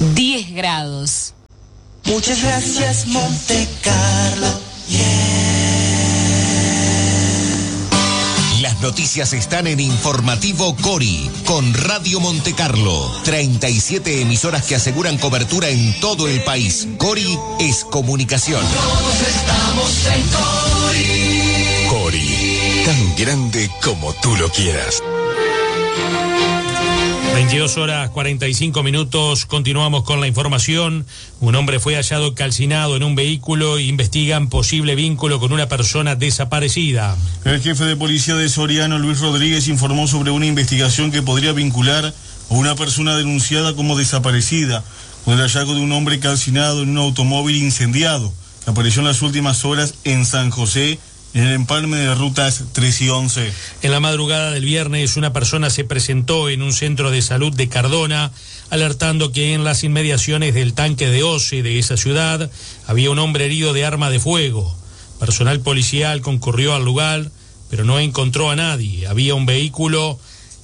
10 grados. Muchas gracias, Monte Carlo. Las noticias están en Informativo Cori, con Radio Monte Carlo. 37 emisoras que aseguran cobertura en todo el país. Cori es comunicación. Todos estamos en Cori. Cori, tan grande como tú lo quieras. 22 horas 45 minutos, continuamos con la información. Un hombre fue hallado calcinado en un vehículo e investigan posible vínculo con una persona desaparecida. El jefe de policía de Soriano, Luis Rodríguez, informó sobre una investigación que podría vincular a una persona denunciada como desaparecida con el hallazgo de un hombre calcinado en un automóvil incendiado que apareció en las últimas horas en San José, en el empalme de rutas 3 y 11. En la madrugada del viernes, una persona se presentó en un centro de salud de Cardona, alertando que en las inmediaciones del tanque de OCE de esa ciudad había un hombre herido de arma de fuego. Personal policial concurrió al lugar, pero no encontró a nadie. Había un vehículo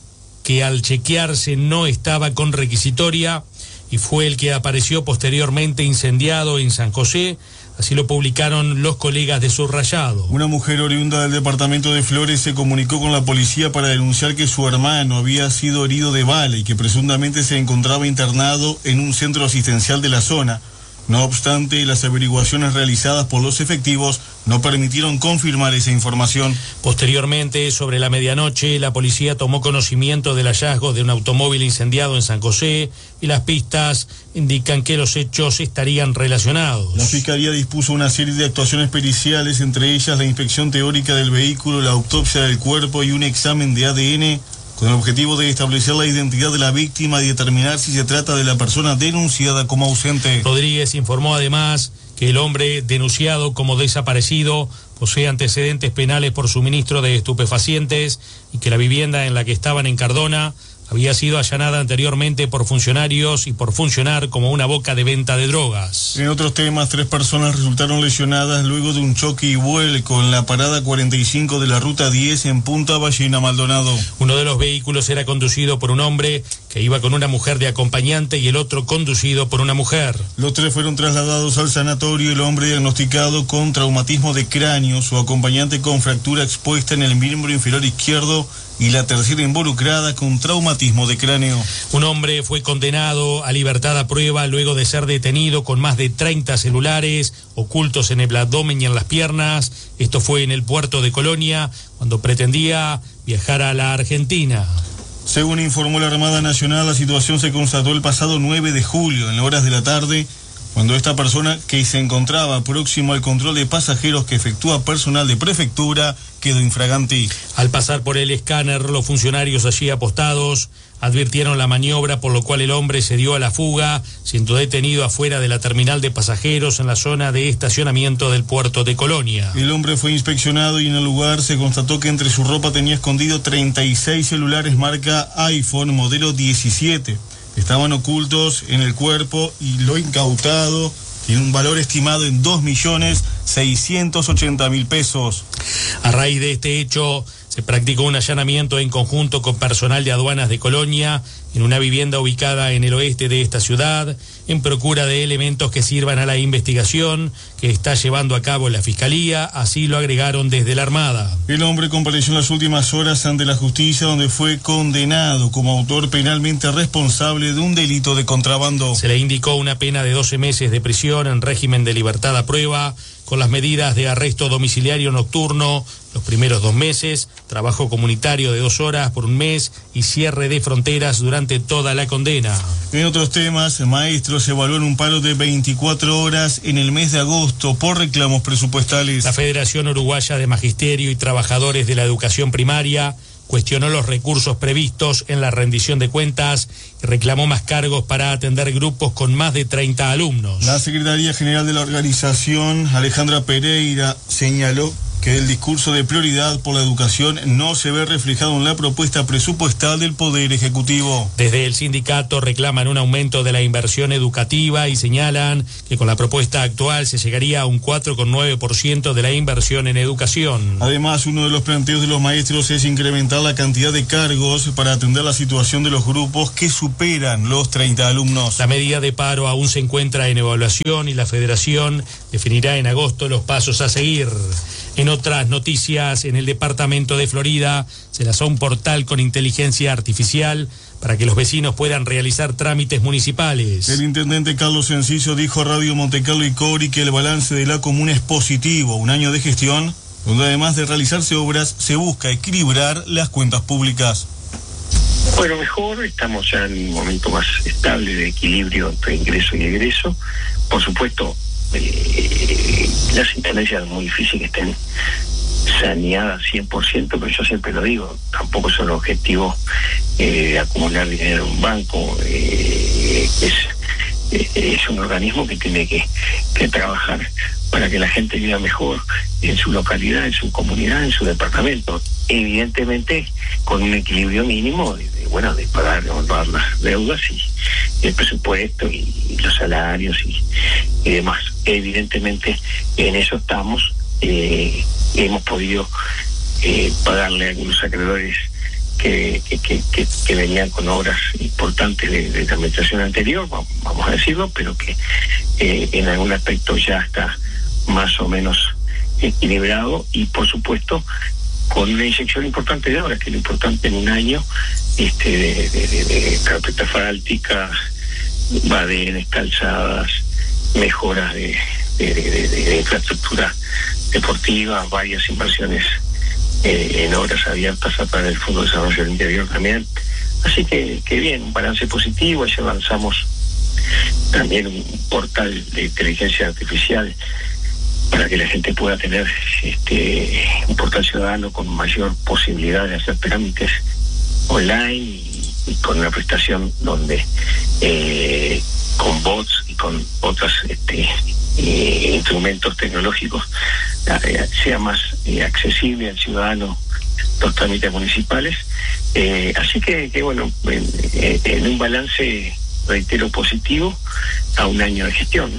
que al chequearse no estaba con requisitoria y fue el que apareció posteriormente incendiado en San José. Así lo publicaron los colegas de Subrayado. Una mujer oriunda del departamento de Flores se comunicó con la policía para denunciar que su hermano había sido herido de bala y que presuntamente se encontraba internado en un centro asistencial de la zona. No obstante, las averiguaciones realizadas por los efectivos no permitieron confirmar esa información. Posteriormente, sobre la medianoche, la policía tomó conocimiento del hallazgo de un automóvil incendiado en San José y las pistas indican que los hechos estarían relacionados. La Fiscalía dispuso una serie de actuaciones periciales, entre ellas la inspección teórica del vehículo, la autopsia del cuerpo y un examen de ADN, con el objetivo de establecer la identidad de la víctima y determinar si se trata de la persona denunciada como ausente. Rodríguez informó además que el hombre denunciado como desaparecido posee antecedentes penales por suministro de estupefacientes y que la vivienda en la que estaban en Cardona había sido allanada anteriormente por funcionarios y por funcionar como una boca de venta de drogas. En otros temas, 3 personas resultaron lesionadas luego de un choque y vuelco en la parada 45 de la ruta 10 en Punta Ballena, Maldonado. Uno de los vehículos era conducido por un hombre que iba con una mujer de acompañante y el otro conducido por una mujer. Los 3 fueron trasladados al sanatorio, el hombre diagnosticado con traumatismo de cráneo, su acompañante con fractura expuesta en el miembro inferior izquierdo y la tercera involucrada con traumatismo de cráneo. Un hombre fue condenado a libertad a prueba luego de ser detenido con más de 30 celulares ocultos en el abdomen y en las piernas. Esto fue en el puerto de Colonia cuando pretendía viajar a la Argentina. Según informó la Armada Nacional, la situación se constató el pasado 9 de julio, en horas de la tarde, cuando esta persona, que se encontraba próximo al control de pasajeros que efectúa personal de prefectura, quedó infraganti. Al pasar por el escáner, los funcionarios allí apostados advirtieron la maniobra, por lo cual el hombre se dio a la fuga, siendo detenido afuera de la terminal de pasajeros en la zona de estacionamiento del puerto de Colonia. El hombre fue inspeccionado y en el lugar se constató que entre su ropa tenía escondido 36 celulares marca iPhone modelo 17. Estaban ocultos en el cuerpo y lo incautado tiene un valor estimado en 2.680.000 pesos. A raíz de este hecho, se practicó un allanamiento en conjunto con personal de aduanas de Colonia en una vivienda ubicada en el oeste de esta ciudad, en procura de elementos que sirvan a la investigación que está llevando a cabo la Fiscalía, así lo agregaron desde la Armada. El hombre compareció en las últimas horas ante la justicia, donde fue condenado como autor penalmente responsable de un delito de contrabando. Se le indicó una pena de 12 meses de prisión en régimen de libertad a prueba, con las medidas de arresto domiciliario nocturno los primeros 2 meses, trabajo comunitario de 2 horas por 1 mes y cierre de fronteras durante toda la condena. En otros temas, maestros evalúan un paro de 24 horas en el mes de agosto por reclamos presupuestales. La Federación Uruguaya de Magisterio y Trabajadores de la Educación Primaria cuestionó los recursos previstos en la rendición de cuentas y reclamó más cargos para atender grupos con más de 30 alumnos. La Secretaría General de la organización, Alejandra Pereira, señaló que el discurso de prioridad por la educación no se ve reflejado en la propuesta presupuestal del Poder Ejecutivo. Desde el sindicato reclaman un aumento de la inversión educativa y señalan que con la propuesta actual se llegaría a un 4,9% de la inversión en educación. Además, uno de los planteos de los maestros es incrementar la cantidad de cargos para atender la situación de los grupos que superan los 30 alumnos. La medida de paro aún se encuentra en evaluación y la Federación definirá en agosto los pasos a seguir. En otras noticias, en el departamento de Florida se lanzó un portal con inteligencia artificial para que los vecinos puedan realizar trámites municipales. El intendente Carlos Enciso dijo a Radio Montecarlo y Cori que el balance de la comuna es positivo, un año de gestión donde además de realizarse obras se busca equilibrar las cuentas públicas. Bueno, mejor, estamos ya en un momento más estable de equilibrio entre ingreso y egreso. Por supuesto, las intendencias es muy difícil que estén saneadas 100%, pero yo siempre lo digo, tampoco es el objetivo acumular dinero en un banco, es un organismo que tiene que trabajar para que la gente viva mejor en su localidad, en su comunidad, en su departamento. Evidentemente con un equilibrio mínimo de pagar, de honrar las deudas y el presupuesto y los salarios y demás. Evidentemente en eso estamos. Hemos podido pagarle a algunos acreedores que venían con obras importantes de la administración anterior, vamos a decirlo, pero que en algún aspecto ya está más o menos equilibrado y por supuesto con una inyección importante de obras, que es lo importante en un año de carpeta asfáltica, badenes, calzadas, mejoras de infraestructura deportiva, varias inversiones en obras abiertas a través del Fondo de Desarrollo del Interior también. Así que bien, un balance positivo. Ayer lanzamos también un portal de inteligencia artificial para que la gente pueda tener un portal ciudadano con mayor posibilidad de hacer trámites online y con una prestación donde con bots y con otros instrumentos tecnológicos sea más accesible al ciudadano los trámites municipales. Así que bueno, en un balance, reitero, positivo a un año de gestión.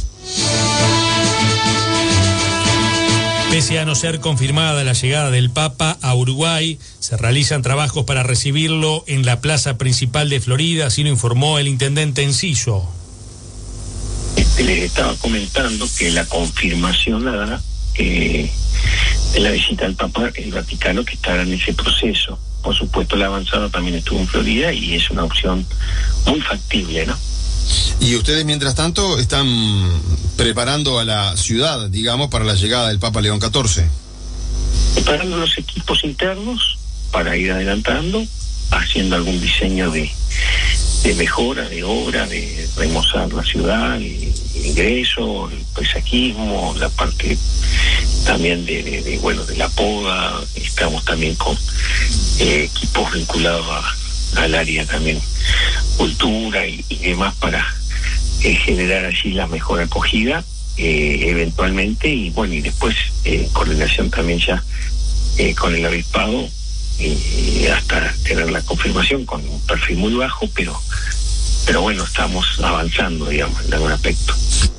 Pese a no ser confirmada la llegada del Papa a Uruguay, se realizan trabajos para recibirlo en la plaza principal de Florida, así lo informó el intendente Enciso. Les estaba comentando que la confirmación la da de la visita del Papa, el Vaticano, que estará en ese proceso. Por supuesto, la avanzada también estuvo en Florida y es una opción muy factible, ¿no? Y ustedes, mientras tanto, están preparando a la ciudad, digamos, para la llegada del Papa León XIV. Preparando los equipos internos para ir adelantando, haciendo algún diseño de mejora, de obra, de remozar la ciudad, el ingreso, el paisajísmo, la parte también de la poda. Estamos también con equipos vinculados al área también cultura y demás para generar allí la mejor acogida eventualmente y después coordinación también ya con el obispado hasta tener la confirmación con un perfil muy bajo, pero bueno, estamos avanzando, digamos, en algún aspecto.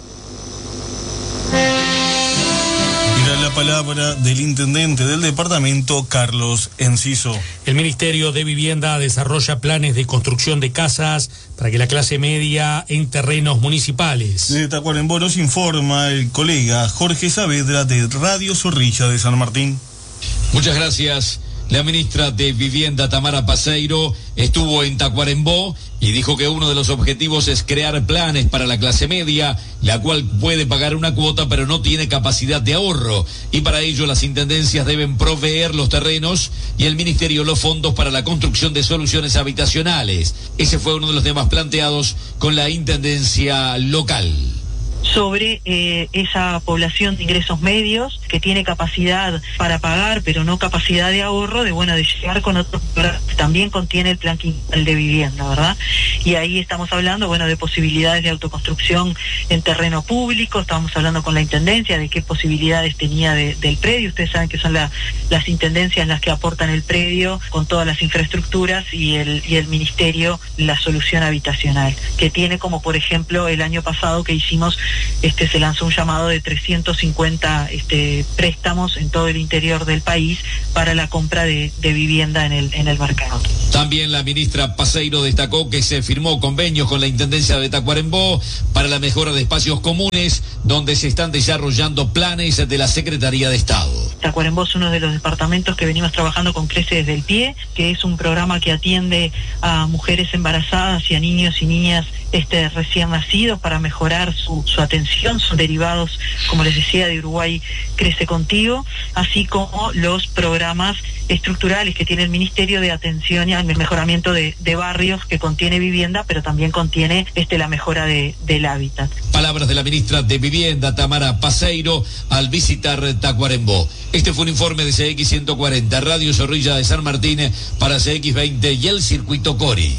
Era la palabra del intendente del departamento, Carlos Enciso. El Ministerio de Vivienda desarrolla planes de construcción de casas para que la clase media en terrenos municipales. Desde Tacuarembó nos informa el colega Jorge Saavedra de Radio Zorrilla de San Martín. Muchas gracias. La ministra de Vivienda, Tamara Paseiro, estuvo en Tacuarembó y dijo que uno de los objetivos es crear planes para la clase media, la cual puede pagar una cuota pero no tiene capacidad de ahorro. Y para ello las intendencias deben proveer los terrenos y el ministerio los fondos para la construcción de soluciones habitacionales. Ese fue uno de los temas planteados con la intendencia local. sobre esa población de ingresos medios que tiene capacidad para pagar, pero no capacidad de ahorro, de llegar con otros programas que también contiene el plan quinquenal de vivienda, ¿verdad? Y ahí estamos hablando, de posibilidades de autoconstrucción en terreno público, estamos hablando con la Intendencia de qué posibilidades tenía del predio. Ustedes saben que son las Intendencias las que aportan el predio con todas las infraestructuras y el Ministerio la solución habitacional, que tiene como por ejemplo el año pasado que hicimos, se lanzó un llamado de 350 préstamos en todo el interior del país para la compra de vivienda en el mercado. También la ministra Paseiro destacó que se firmó convenios con la Intendencia de Tacuarembó para la mejora de espacios comunes, donde se están desarrollando planes de la Secretaría de Estado. Tacuarembó es uno de los departamentos que venimos trabajando con Crece desde el Pie, que es un programa que atiende a mujeres embarazadas y a niños y niñas recién nacidos para mejorar su atención. Son derivados, como les decía, de Uruguay Crece Contigo, así como los programas estructurales que tiene el Ministerio de atención y al mejoramiento de barrios, que contiene vivienda, pero también contiene la mejora del hábitat. Palabras de la ministra de Vivienda, Tamara Paseiro, al visitar Tacuarembó. Este fue un informe de CX 140, Radio Zorrilla de San Martín para CX 20 y el Circuito Cori.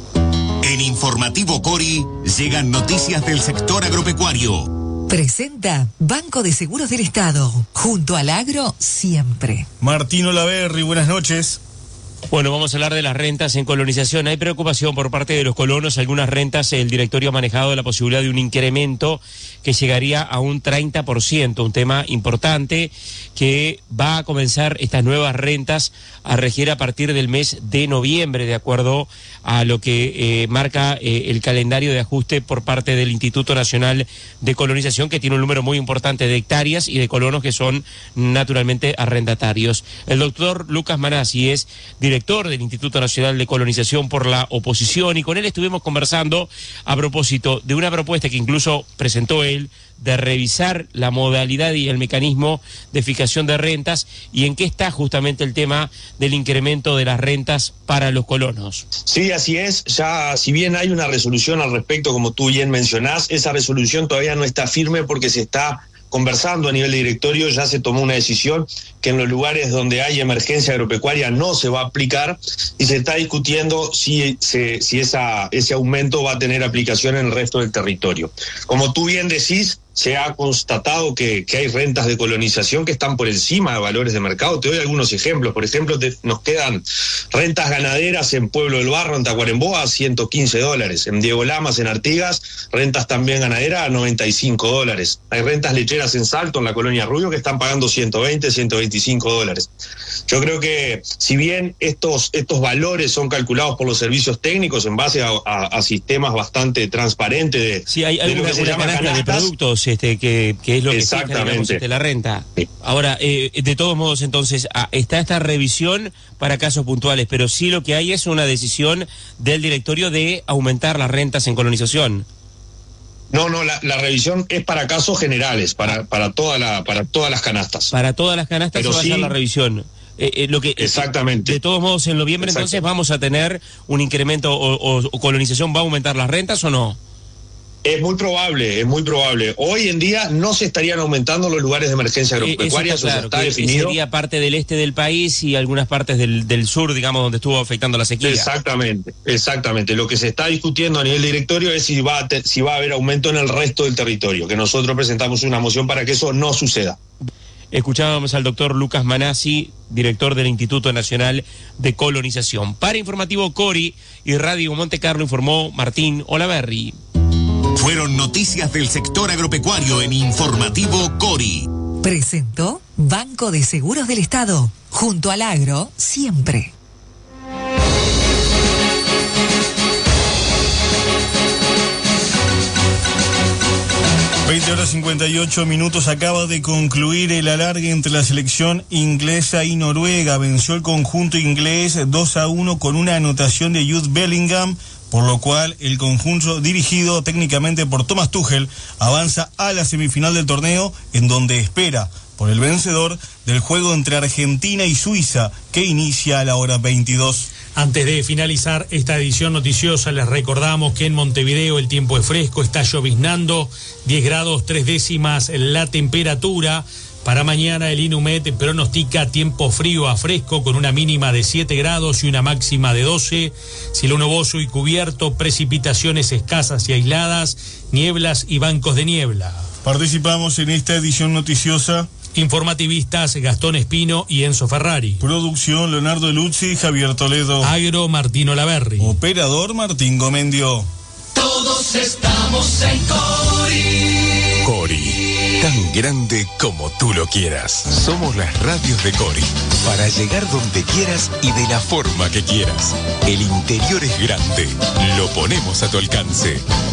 En Informativo Cori llegan noticias del sector agropecuario. Presenta Banco de Seguros del Estado, junto al agro siempre. Martín Olaverri, buenas noches. Bueno, vamos a hablar de las rentas en colonización. Hay preocupación por parte de los colonos. Algunas rentas, el directorio ha manejado la posibilidad de un incremento que llegaría a un 30%, un tema importante que va a comenzar estas nuevas rentas a regir a partir del mes de noviembre, de acuerdo a lo que marca el calendario de ajuste por parte del Instituto Nacional de Colonización, que tiene un número muy importante de hectáreas y de colonos que son naturalmente arrendatarios. El doctor Lucas Manassi es director del Instituto Nacional de Colonización por la oposición, y con él estuvimos conversando a propósito de una propuesta que incluso presentó él de revisar la modalidad y el mecanismo de fijación de rentas, y en qué está justamente el tema del incremento de las rentas para los colonos. Sí, así es. Ya, si bien hay una resolución al respecto, como tú bien mencionás, esa resolución todavía no está firme porque se está conversando a nivel de directorio. Ya se tomó una decisión que en los lugares donde hay emergencia agropecuaria no se va a aplicar, y se está discutiendo si ese aumento va a tener aplicación en el resto del territorio. Como tú bien decís, se ha constatado que hay rentas de colonización que están por encima de valores de mercado. Te doy algunos ejemplos. Por ejemplo, nos quedan rentas ganaderas en Pueblo del Barro, en Tacuarembó, a $115. En Diego Lamas, en Artigas, rentas también ganaderas a $95. Hay rentas lecheras en Salto, en la colonia Rubio, que están pagando $120, $125. Yo creo que si bien estos valores son calculados por los servicios técnicos en base a sistemas bastante transparentes sí, hay de lo que se llama canastas de productos, que es lo que fija, digamos, la renta. Sí. Ahora, de todos modos, entonces, está esta revisión para casos puntuales, pero sí lo que hay es una decisión del directorio de aumentar las rentas en colonización. No, la revisión es para casos generales, para todas las canastas. Para todas las canastas se va a hacer la revisión. Exactamente. De todos modos, en noviembre entonces vamos a tener un incremento o colonización va a aumentar las rentas, ¿o no? Es muy probable. Hoy en día no se estarían aumentando los lugares de emergencia agropecuaria, eso está definido. Sería parte del este del país y algunas partes del sur, digamos, donde estuvo afectando la sequía. Exactamente. Lo que se está discutiendo a nivel directorio es si va a haber aumento en el resto del territorio, que nosotros presentamos una moción para que eso no suceda. Escuchábamos al doctor Lucas Manassi, director del Instituto Nacional de Colonización. Para Informativo Cori y Radio Monte Carlo informó Martín Olaverri. Fueron noticias del sector agropecuario en Informativo Cori. Presentó Banco de Seguros del Estado, junto al agro siempre. Horas 58 minutos. Acaba de concluir el alargue entre la selección inglesa y Noruega. Venció el conjunto inglés 2-1 con una anotación de Jude Bellingham, por lo cual el conjunto dirigido técnicamente por Thomas Tuchel avanza a la semifinal del torneo, en donde espera por el vencedor del juego entre Argentina y Suiza, que inicia a la hora 22. Antes de finalizar esta edición noticiosa, les recordamos que en Montevideo el tiempo es fresco, está lloviznando, 10 grados 3 décimas la temperatura. Para mañana el INUMED pronostica tiempo frío a fresco con una mínima de 7 grados y una máxima de 12, cielo nuboso y cubierto, precipitaciones escasas y aisladas, nieblas y bancos de niebla. Participamos en esta edición noticiosa informativistas Gastón Espino y Enzo Ferrari. Producción Leonardo Luzzi y Javier Toledo. Agro Martino Laverri. Operador Martín Gomendio. Todos estamos en Cori. Cori, tan grande como tú lo quieras. Somos las radios de Cori, para llegar donde quieras y de la forma que quieras. El interior es grande, lo ponemos a tu alcance.